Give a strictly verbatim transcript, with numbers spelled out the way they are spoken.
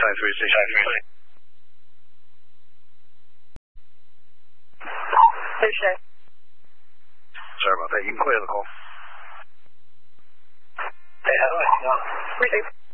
Side three station. Station. Sorry about that. You can clear the call. Yeah, no. Received.